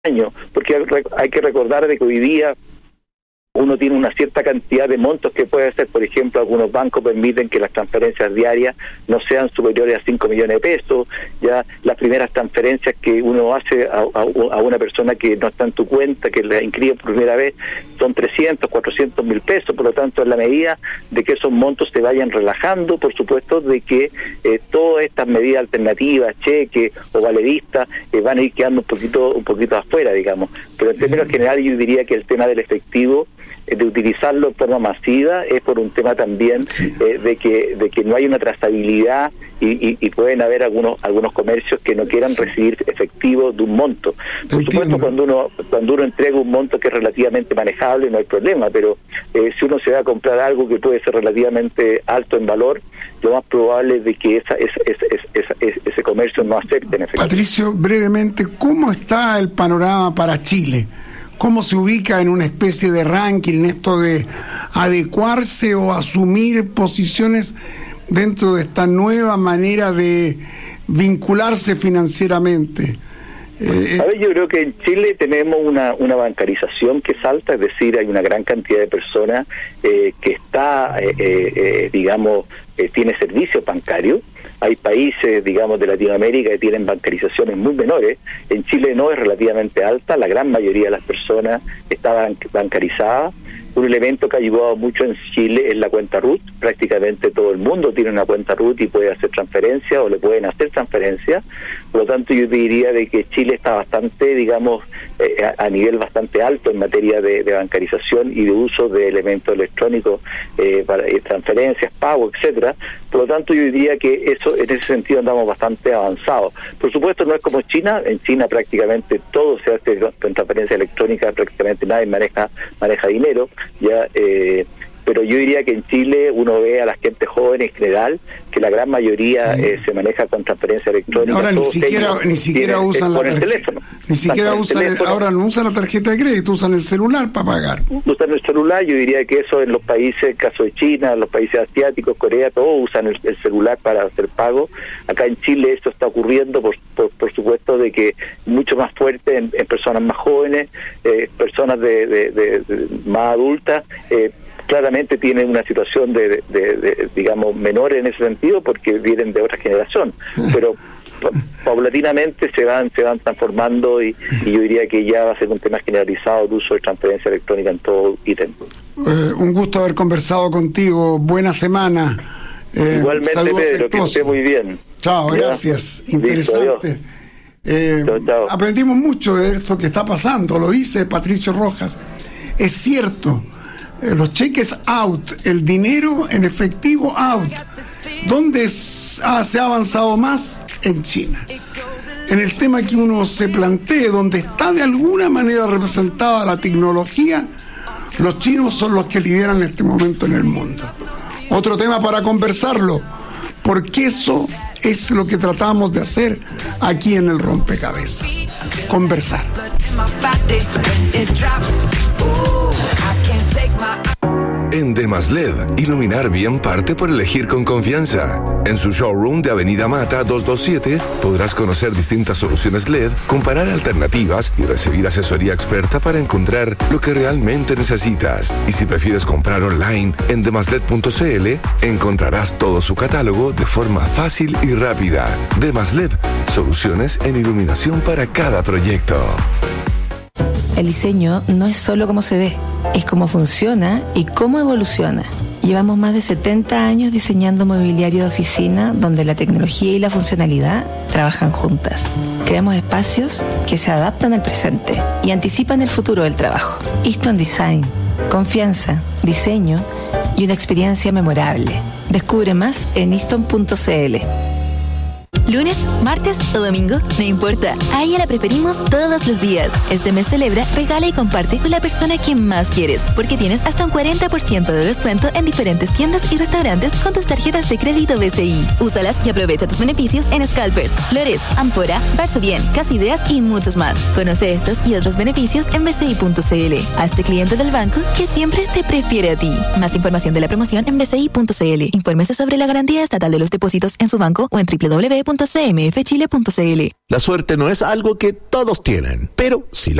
año, porque hay que recordar de que hoy día uno tiene una cierta cantidad de montos que puede hacer. Por ejemplo, algunos bancos permiten que las transferencias diarias no sean superiores a 5 millones de pesos. Ya las primeras transferencias que uno hace a una persona que no está en tu cuenta, que la inscribe por primera vez, son 300, 400 mil pesos. Por lo tanto, en la medida de que esos montos se vayan relajando, por supuesto de que todas estas medidas alternativas, cheques o valeristas, van a ir quedando un poquito afuera, digamos. Pero en términos generales yo diría que el tema del efectivo, de utilizarlo de forma masiva, es por un tema también de que no hay una trazabilidad y pueden haber algunos comercios que no quieran recibir efectivo de un monto. Por supuesto, cuando uno entrega un monto que es relativamente manejable, no hay problema, pero si uno se va a comprar algo que puede ser relativamente alto en valor, lo más probable es de que ese comercio no acepte en efectivo. Patricio, brevemente, ¿cómo está el panorama para Chile? ¿Cómo se ubica en una especie de ranking en esto de adecuarse o asumir posiciones dentro de esta nueva manera de vincularse financieramente? Yo creo que en Chile tenemos una bancarización que salta, es decir, hay una gran cantidad de personas que está, tiene servicios bancarios. Hay países, digamos, de Latinoamérica que tienen bancarizaciones muy menores. En Chile no, es relativamente alta. La gran mayoría de las personas está bancarizada. Un elemento que ha ayudado mucho en Chile es la cuenta RUT. Prácticamente todo el mundo tiene una cuenta RUT y puede hacer transferencias o le pueden hacer transferencias. Por lo tanto, yo diría de que Chile está bastante, digamos, a nivel bastante alto en materia de bancarización y de uso de elementos electrónicos para transferencias, pago, etcétera. Por lo tanto, yo diría que eso, en ese sentido, andamos bastante avanzados. Por supuesto, no es como China. En China prácticamente todo se hace con transferencia electrónica, prácticamente nadie maneja dinero. Pero yo diría que en Chile uno ve a la gente joven en general que la gran mayoría se maneja con transferencia electrónica. Ahora ni siquiera usan la tarjeta. Ni siquiera usan, ahora no usan la tarjeta de crédito, usan el celular para pagar. Usan el celular. Yo diría que eso en los países, el caso de China, los países asiáticos, Corea, todos usan el celular para hacer pago. Acá en Chile esto está ocurriendo por supuesto de que mucho más fuerte en personas más jóvenes, personas de más adultas. Claramente tienen una situación digamos, menor en ese sentido porque vienen de otra generación, pero paulatinamente se van transformando y yo diría que ya va a ser un tema generalizado el uso de transferencia electrónica en todo ítem. Un gusto haber conversado contigo, buena semana. Igualmente, Pedro, que esté muy bien. Chao, gracias. Interesante. Chao. Aprendimos mucho de esto que está pasando, lo dice Patricio Rojas. Es cierto. Los cheques out, el dinero en efectivo out. ¿Dónde se ha avanzado más? En China. En el tema que uno se plantee, donde está de alguna manera representada la tecnología, los chinos son los que lideran en este momento en el mundo. Otro tema para conversarlo, porque eso es lo que tratamos de hacer aquí en el Rompecabezas. Conversar. En Demasled, iluminar bien parte por elegir con confianza. En su showroom de Avenida Mata 227 podrás conocer distintas soluciones LED, comparar alternativas y recibir asesoría experta para encontrar lo que realmente necesitas. Y si prefieres comprar online en demasled.cl, encontrarás todo su catálogo de forma fácil y rápida. Demasled, soluciones en iluminación para cada proyecto. El diseño no es solo cómo se ve, es cómo funciona y cómo evoluciona. Llevamos más de 70 años diseñando mobiliario de oficina donde la tecnología y la funcionalidad trabajan juntas. Creamos espacios que se adaptan al presente y anticipan el futuro del trabajo. Easton Design, confianza, diseño y una experiencia memorable. Descubre más en easton.cl. Lunes, martes o domingo, no importa, a ella la preferimos todos los días. Este mes celebra, regala y comparte con la persona que más quieres, porque tienes hasta un 40% de descuento en diferentes tiendas y restaurantes con tus tarjetas de crédito BCI. Úsalas y aprovecha tus beneficios en Scalpers, Flores, Ampora, Barso Bien, Casa Ideas y muchos más. Conoce estos y otros beneficios en bci.cl. Hazte cliente del banco que siempre te prefiere a ti. Más información de la promoción en bci.cl. Infórmese sobre la garantía estatal de los depósitos en su banco o en www.bci.cl. www.cmfchile.cl. La suerte no es algo que todos tienen, pero si la